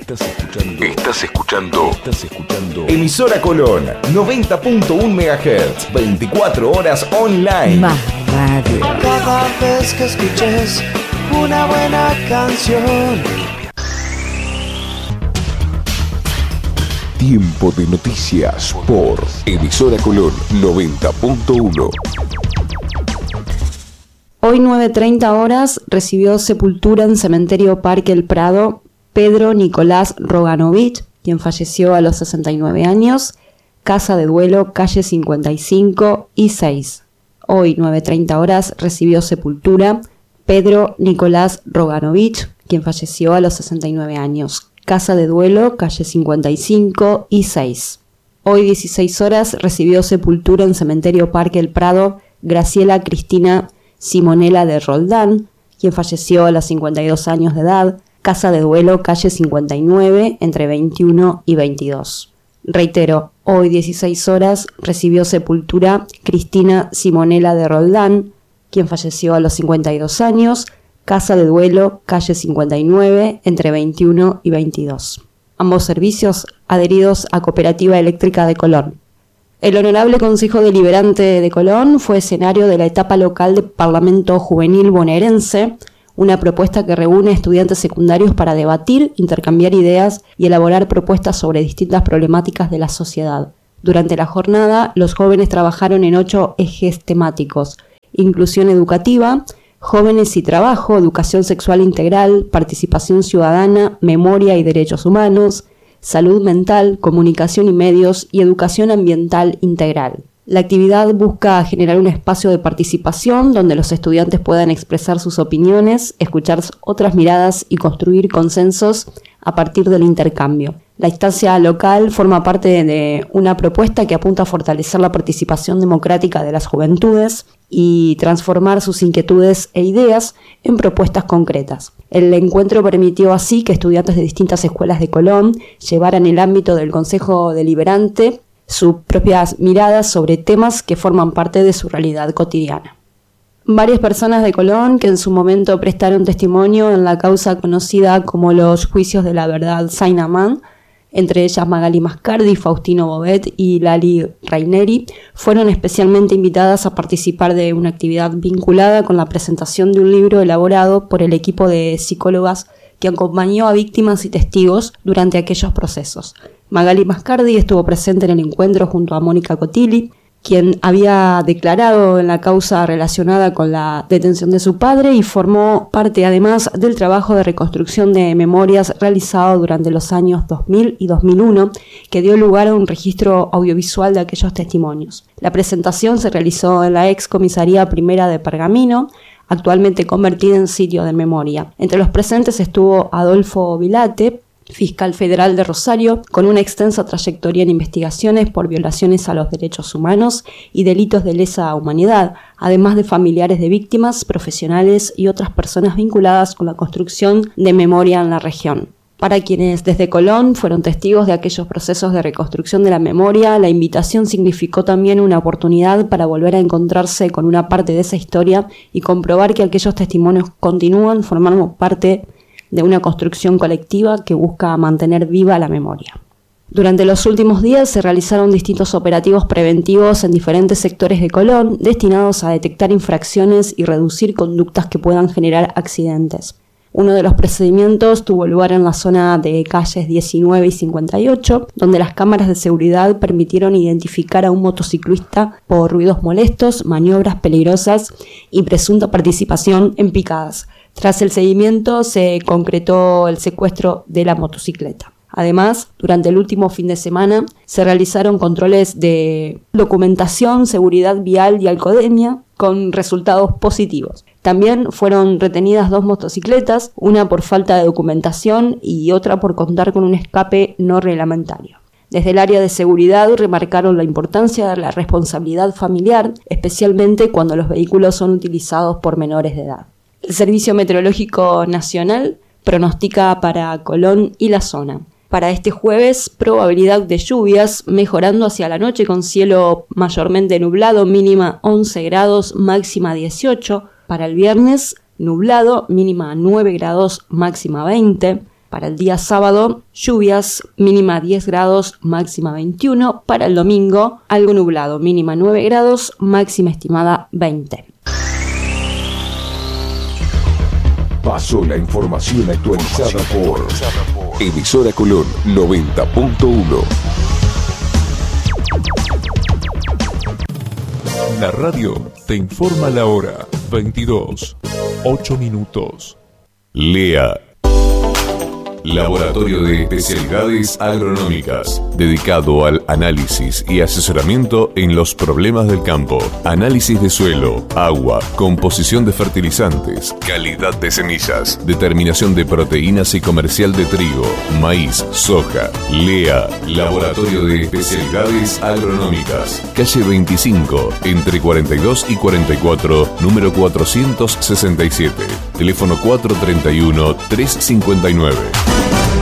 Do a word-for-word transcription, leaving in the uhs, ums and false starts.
Estás escuchando. Estás escuchando. Estás escuchando. Emisora Colón, noventa punto uno megahertz, veinticuatro horas online. Más radio. Cada vez que escuches una buena canción. Tiempo de noticias por Emisora Colón, noventa punto uno. Hoy nueve treinta horas recibió sepultura en Cementerio Parque El Prado Pedro Nicolás Roganovich, quien falleció a los sesenta y nueve años, casa de duelo calle cincuenta y cinco y seis. Hoy nueve treinta horas recibió sepultura Pedro Nicolás Roganovich, quien falleció a los sesenta y nueve años, casa de duelo calle cincuenta y cinco y seis. Hoy dieciséis horas recibió sepultura en Cementerio Parque El Prado Graciela Cristina Simonela de Roldán, quien falleció a los cincuenta y dos años de edad, casa de duelo calle cincuenta y nueve, entre veintiuno y veintidós. Reitero, hoy dieciséis horas recibió sepultura Cristina Simonela de Roldán, quien falleció a los cincuenta y dos años, casa de duelo calle cincuenta y nueve, entre veintiuno y veintidós. Ambos servicios adheridos a Cooperativa Eléctrica de Colón. El Honorable Consejo Deliberante de Colón fue escenario de la etapa local de Parlamento Juvenil Bonaerense, una propuesta que reúne estudiantes secundarios para debatir, intercambiar ideas y elaborar propuestas sobre distintas problemáticas de la sociedad. Durante la jornada, los jóvenes trabajaron en ocho ejes temáticos: inclusión educativa, jóvenes y trabajo, educación sexual integral, participación ciudadana, memoria y derechos humanos, salud mental, comunicación y medios y educación ambiental integral. La actividad busca generar un espacio de participación donde los estudiantes puedan expresar sus opiniones, escuchar otras miradas y construir consensos a partir del intercambio. La instancia local forma parte de una propuesta que apunta a fortalecer la participación democrática de las juventudes y transformar sus inquietudes e ideas en propuestas concretas. El encuentro permitió así que estudiantes de distintas escuelas de Colón llevaran el ámbito del Consejo Deliberante sus propias miradas sobre temas que forman parte de su realidad cotidiana. Varias personas de Colón que en su momento prestaron testimonio en la causa conocida como los Juicios de la Verdad Saint-Amand, entre ellas Magali Mascardi, Faustino Bobet y Lali Raineri, fueron especialmente invitadas a participar de una actividad vinculada con la presentación de un libro elaborado por el equipo de psicólogas que acompañó a víctimas y testigos durante aquellos procesos. Magali Mascardi estuvo presente en el encuentro junto a Mónica Cotilli, quien había declarado en la causa relacionada con la detención de su padre y formó parte además del trabajo de reconstrucción de memorias realizado durante los años dos mil y dos mil uno, que dio lugar a un registro audiovisual de aquellos testimonios. La presentación se realizó en la ex comisaría primera de Pergamino, actualmente convertida en sitio de memoria. Entre los presentes estuvo Adolfo Vilate, fiscal federal de Rosario, con una extensa trayectoria en investigaciones por violaciones a los derechos humanos y delitos de lesa humanidad, además de familiares de víctimas, profesionales y otras personas vinculadas con la construcción de memoria en la región. Para quienes desde Colón fueron testigos de aquellos procesos de reconstrucción de la memoria, la invitación significó también una oportunidad para volver a encontrarse con una parte de esa historia y comprobar que aquellos testimonios continúan formando parte de una construcción colectiva que busca mantener viva la memoria. Durante los últimos días se realizaron distintos operativos preventivos en diferentes sectores de Colón destinados a detectar infracciones y reducir conductas que puedan generar accidentes. Uno de los procedimientos tuvo lugar en la zona de calles diecinueve y cincuenta y ocho, donde las cámaras de seguridad permitieron identificar a un motociclista por ruidos molestos, maniobras peligrosas y presunta participación en picadas. Tras el seguimiento se concretó el secuestro de la motocicleta. Además, durante el último fin de semana se realizaron controles de documentación, seguridad vial y alcoholemia con resultados positivos. También fueron retenidas dos motocicletas, una por falta de documentación y otra por contar con un escape no reglamentario. Desde el área de seguridad remarcaron la importancia de la responsabilidad familiar, especialmente cuando los vehículos son utilizados por menores de edad. El Servicio Meteorológico Nacional pronostica para Colón y la zona. Para este jueves, probabilidad de lluvias, mejorando hacia la noche con cielo mayormente nublado, mínima once grados, máxima dieciocho. Para el viernes, nublado, mínima nueve grados, máxima veinte. Para el día sábado, lluvias, mínima diez grados, máxima veintiuno. Para el domingo, algo nublado, mínima nueve grados, máxima estimada veinte. Pasó la información actualizada por Emisora Colón noventa punto uno. La radio te informa la hora. veintidós, ocho minutos. Lea. Laboratorio de Especialidades Agronómicas, dedicado al análisis y asesoramiento en los problemas del campo. Análisis de suelo, agua, composición de fertilizantes, calidad de semillas, determinación de proteínas y comercial de trigo, maíz, soja. Lea. Laboratorio de Especialidades Agronómicas, calle veinticinco, entre cuarenta y dos y cuarenta y cuatro, número cuatrocientos sesenta y siete. Teléfono cuatro treinta y uno, tres cincuenta y nueve.